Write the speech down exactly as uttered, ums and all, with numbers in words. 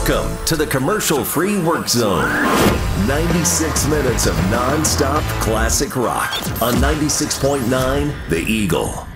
Welcome to the commercial-free Work Zone. ninety-six minutes of non-stop classic rock on ninety-six point nine The Eagle.